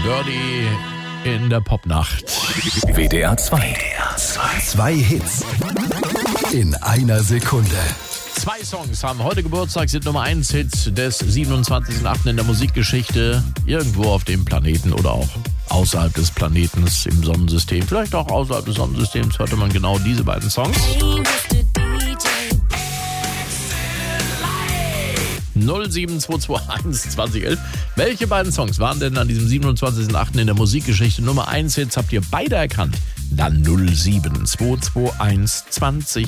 Birdie in der Popnacht. WDR 2. Zwei Hits in einer Sekunde. 2 Songs haben heute Geburtstag, sind Nummer 1 Hit des 27.8. in der Musikgeschichte. Irgendwo auf dem Planeten oder auch außerhalb des Planetens im Sonnensystem. Vielleicht auch außerhalb des Sonnensystems hörte man genau diese beiden Songs. 07221 2011. Welche beiden Songs waren denn an diesem 27.8. in der Musikgeschichte Nummer 1 Hits? Habt ihr beide erkannt? Dann 07221 20